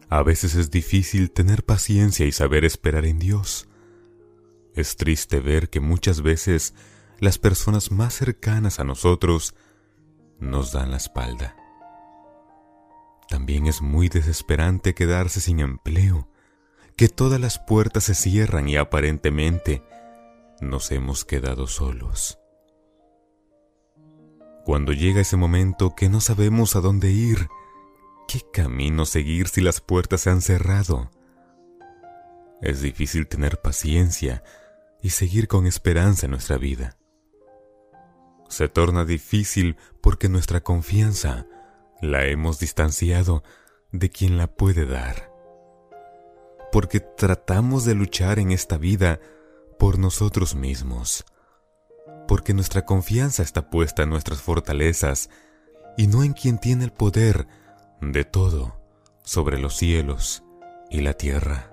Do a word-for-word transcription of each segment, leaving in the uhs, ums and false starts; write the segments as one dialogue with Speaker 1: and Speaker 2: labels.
Speaker 1: A veces es difícil tener paciencia y saber esperar en Dios. Es triste ver que muchas veces las personas más cercanas a nosotros nos dan la espalda. También es muy desesperante quedarse sin empleo, que todas las puertas se cierran y aparentemente nos hemos quedado solos. Cuando llega ese momento que no sabemos a dónde ir, ¿qué camino seguir si las puertas se han cerrado? Es difícil tener paciencia y seguir con esperanza en nuestra vida. Se torna difícil porque nuestra confianza la hemos distanciado de quien la puede dar. Porque tratamos de luchar en esta vida por nosotros mismos. Porque nuestra confianza está puesta en nuestras fortalezas y no en quien tiene el poder de todo sobre los cielos y la tierra.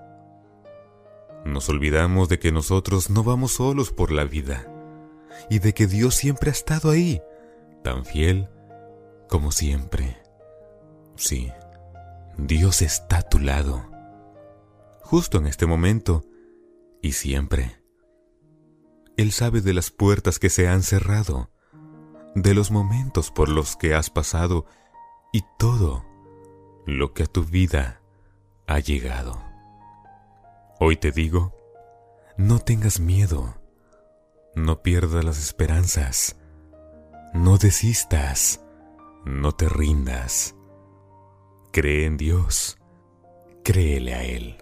Speaker 1: Nos olvidamos de que nosotros no vamos solos por la vida y de que Dios siempre ha estado ahí, tan fiel como siempre. Sí, Dios está a tu lado, justo en este momento y siempre. Él sabe de las puertas que se han cerrado, de los momentos por los que has pasado y todo lo que a tu vida ha llegado. Hoy te digo, no tengas miedo, no pierdas las esperanzas, no desistas, no te rindas. Cree en Dios, créele a Él.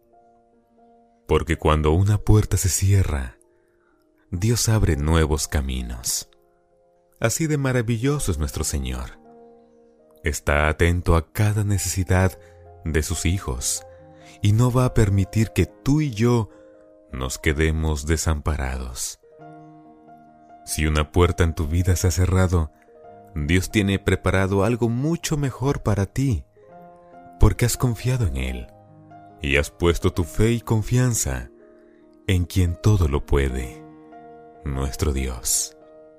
Speaker 1: Porque cuando una puerta se cierra, Dios abre nuevos caminos. Así de maravilloso es nuestro Señor. Está atento a cada necesidad de sus hijos y no va a permitir que tú y yo nos quedemos desamparados. Si una puerta en tu vida se ha cerrado, Dios tiene preparado algo mucho mejor para ti, porque has confiado en Él y has puesto tu fe y confianza en quien todo lo puede, nuestro Dios.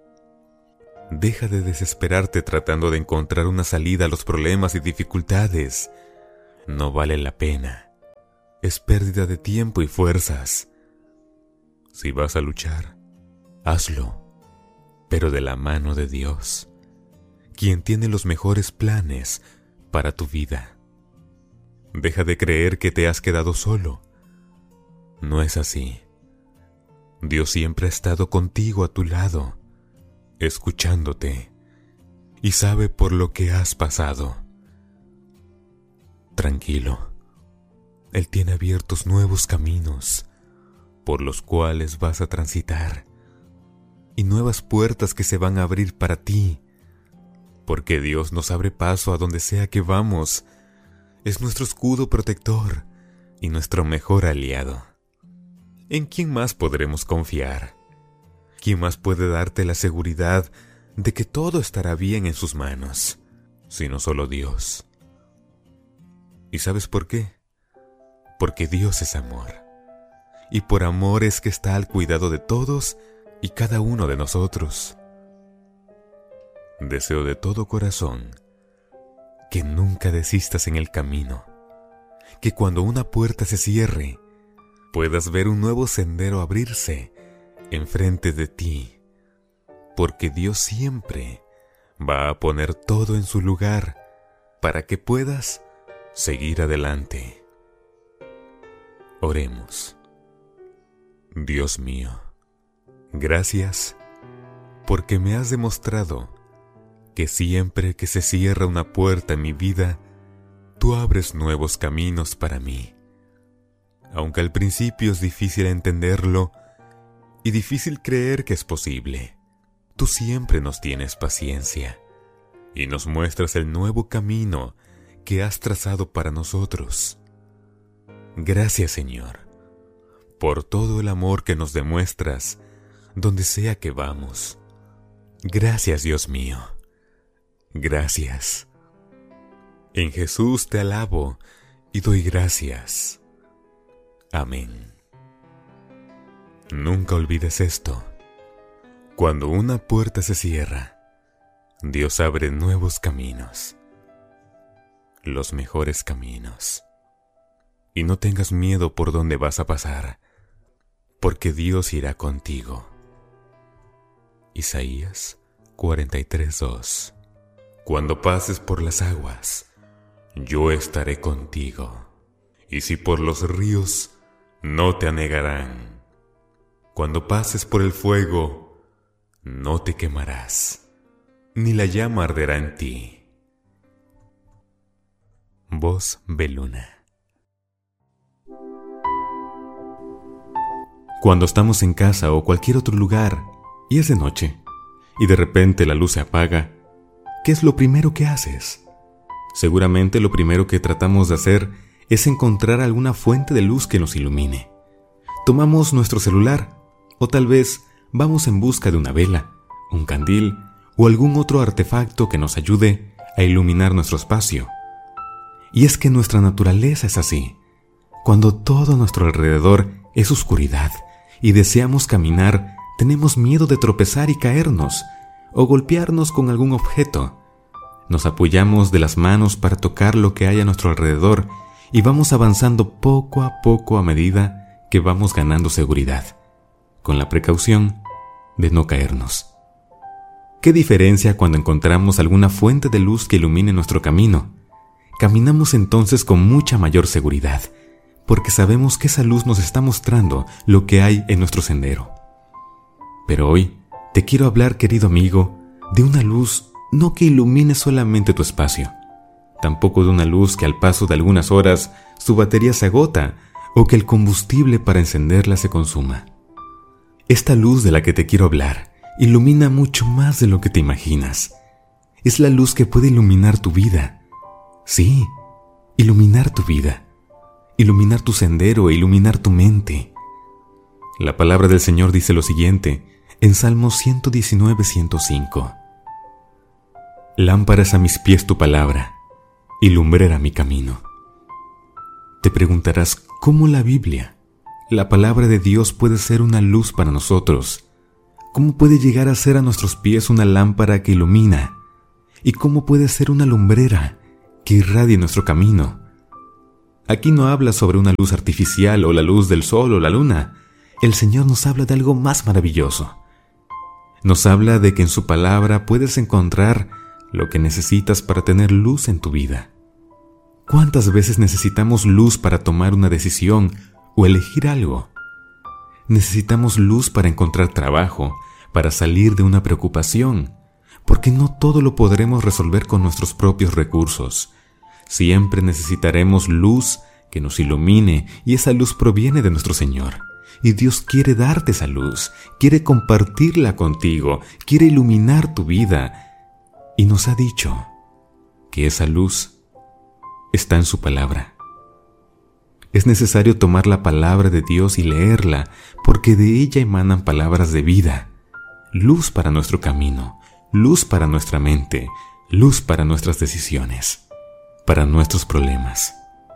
Speaker 1: Deja de desesperarte tratando de encontrar una salida a los problemas y dificultades. No vale la pena. Es pérdida de tiempo y fuerzas. Si vas a luchar, hazlo, pero de la mano de Dios, quien tiene los mejores planes para tu vida. Deja de creer que te has quedado solo. No es así. Dios siempre ha estado contigo a tu lado, escuchándote, y sabe por lo que has pasado. Tranquilo, Él tiene abiertos nuevos caminos por los cuales vas a transitar y nuevas puertas que se van a abrir para ti, porque Dios nos abre paso a donde sea que vamos. Es nuestro escudo protector y nuestro mejor aliado. ¿En quién más podremos confiar? ¿Quién más puede darte la seguridad de que todo estará bien en sus manos, sino solo Dios? ¿Y sabes por qué? Porque Dios es amor, y por amor es que está al cuidado de todos y cada uno de nosotros. Deseo de todo corazón que nunca desistas en el camino, que cuando una puerta se cierre, puedas ver un nuevo sendero abrirse enfrente de ti, porque Dios siempre va a poner todo en su lugar para que puedas seguir adelante. Oremos. Dios mío, gracias porque me has demostrado que siempre que se cierra una puerta en mi vida, tú abres nuevos caminos para mí. Aunque al principio es difícil entenderlo y difícil creer que es posible, tú siempre nos tienes paciencia y nos muestras el nuevo camino que has trazado para nosotros. Gracias, Señor, por todo el amor que nos demuestras donde sea que vamos. Gracias, Dios mío. Gracias. En Jesús te alabo y doy gracias. Amén. Nunca olvides esto. Cuando una puerta se cierra, Dios abre nuevos caminos, los mejores caminos. y no tengas miedo por dónde vas a pasar, porque Dios irá contigo. Isaías cuarenta y tres, dos. Cuando pases por las aguas, yo estaré contigo, y si por los ríos, no te anegarán. Cuando pases por el fuego, no te quemarás, ni la llama arderá en ti. Voz Beluna. Cuando estamos en casa o cualquier otro lugar y es de noche y de repente la luz se apaga, ¿qué es lo primero que haces? Seguramente lo primero que tratamos de hacer es encontrar alguna fuente de luz que nos ilumine. Tomamos nuestro celular o tal vez vamos en busca de una vela, un candil o algún otro artefacto que nos ayude a iluminar nuestro espacio. Y es que nuestra naturaleza es así. Cuando todo a nuestro alrededor es oscuridad y deseamos caminar, tenemos miedo de tropezar y caernos o golpearnos con algún objeto. Nos apoyamos de las manos para tocar lo que hay a nuestro alrededor y vamos avanzando poco a poco a medida que vamos ganando seguridad, con la precaución de no caernos. ¿Qué diferencia cuando encontramos alguna fuente de luz que ilumine nuestro camino? Caminamos entonces con mucha mayor seguridad, porque sabemos que esa luz nos está mostrando lo que hay en nuestro sendero. Pero hoy te quiero hablar, querido amigo, de una luz no que ilumine solamente tu espacio, tampoco de una luz que al paso de algunas horas su batería se agota o que el combustible para encenderla se consuma. Esta luz de la que te quiero hablar ilumina mucho más de lo que te imaginas. Es la luz que puede iluminar tu vida. Sí, iluminar tu vida. Iluminar tu sendero e iluminar tu mente. La palabra del Señor dice lo siguiente en Salmo ciento diecinueve, ciento cinco. Lámpara es a mis pies tu palabra, y lumbrera mi camino. Te preguntarás cómo la Biblia, la palabra de Dios, puede ser una luz para nosotros. ¿Cómo puede llegar a ser a nuestros pies una lámpara que ilumina? ¿Y cómo puede ser una lumbrera que irradie nuestro camino? Aquí no habla sobre una luz artificial o la luz del sol o la luna. El Señor nos habla de algo más maravilloso. Nos habla de que en su palabra puedes encontrar lo que necesitas para tener luz en tu vida. ¿Cuántas veces necesitamos luz para tomar una decisión o elegir algo? Necesitamos luz para encontrar trabajo, para salir de una preocupación, porque no todo lo podremos resolver con nuestros propios recursos. Siempre necesitaremos luz que nos ilumine y esa luz proviene de nuestro Señor. Y Dios quiere darte esa luz, quiere compartirla contigo, quiere iluminar tu vida. Y nos ha dicho que esa luz está en su palabra. Es necesario tomar la palabra de Dios y leerla, porque de ella emanan palabras de vida, luz para nuestro camino, luz para nuestra mente, luz para nuestras decisiones, para nuestros problemas.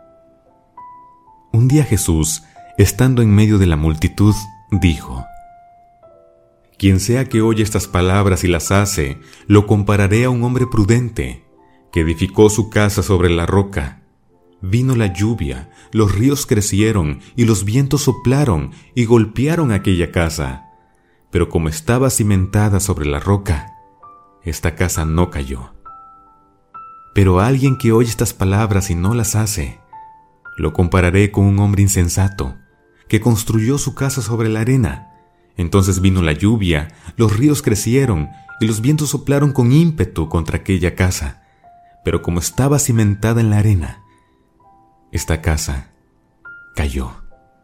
Speaker 1: Un día Jesús, estando en medio de la multitud, dijo: Quien sea que oye estas palabras y las hace, lo compararé a un hombre prudente, que edificó su casa sobre la roca. Vino la lluvia, los ríos crecieron y los vientos soplaron y golpearon aquella casa. Pero como estaba cimentada sobre la roca, esta casa no cayó. Pero a alguien que oye estas palabras y no las hace, lo compararé con un hombre insensato, que construyó su casa sobre la arena. Entonces vino la lluvia, los ríos crecieron y los vientos soplaron con ímpetu contra aquella casa. Pero como estaba cimentada en la arena, esta casa cayó.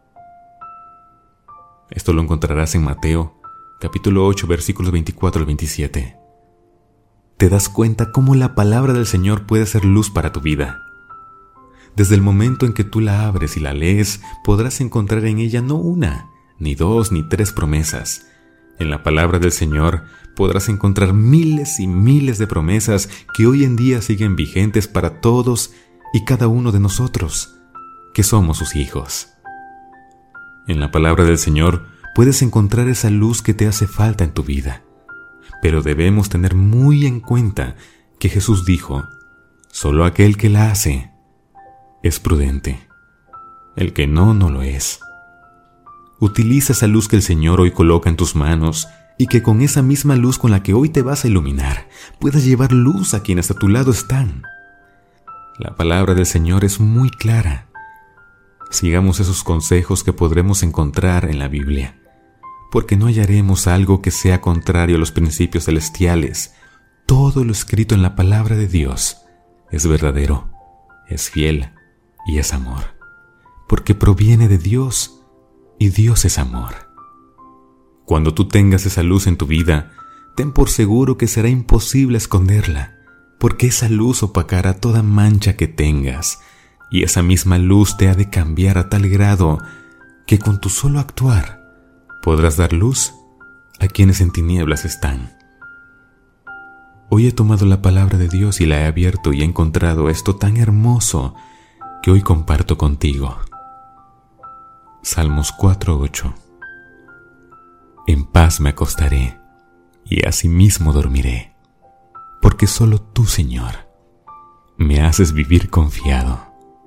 Speaker 1: Esto lo encontrarás en Mateo, capítulo ocho, versículos veinticuatro al veintisiete. ¿Te das cuenta cómo la palabra del Señor puede ser luz para tu vida? Desde el momento en que tú la abres y la lees, podrás encontrar en ella no una, ni dos, ni tres promesas. En la palabra del Señor podrás encontrar miles y miles de promesas que hoy en día siguen vigentes para todos y cada uno de nosotros, que somos sus hijos. En la palabra del Señor puedes encontrar esa luz que te hace falta en tu vida. Pero debemos tener muy en cuenta que Jesús dijo: solo aquel que la hace es prudente. El que no, no lo es. Utiliza esa luz que el Señor hoy coloca en tus manos y que con esa misma luz con la que hoy te vas a iluminar, puedas llevar luz a quienes a tu lado están. La palabra del Señor es muy clara. Sigamos esos consejos que podremos encontrar en la Biblia, porque no hallaremos algo que sea contrario a los principios celestiales. Todo lo escrito en la palabra de Dios es verdadero, es fiel y es amor, porque proviene de Dios y Dios es amor. Cuando tú tengas esa luz en tu vida, ten por seguro que será imposible esconderla, porque esa luz opacará toda mancha que tengas, y esa misma luz te ha de cambiar a tal grado que con tu solo actuar podrás dar luz a quienes en tinieblas están. Hoy he tomado la palabra de Dios y la he abierto y he encontrado esto tan hermoso que hoy comparto contigo. Salmos cuatro ocho. En paz me acostaré y asimismo dormiré, porque solo tú, Señor, me haces vivir confiado.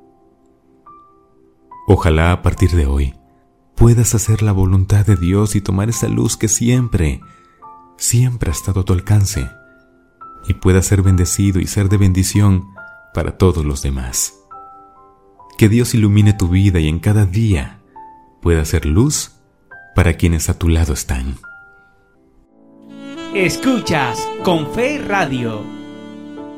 Speaker 1: Ojalá a partir de hoy puedas hacer la voluntad de Dios y tomar esa luz que siempre, siempre ha estado a tu alcance, y puedas ser bendecido y ser de bendición para todos los demás. Que Dios ilumine tu vida y en cada día pueda ser luz para quienes a tu lado están.
Speaker 2: Escuchas Con Fe Radio.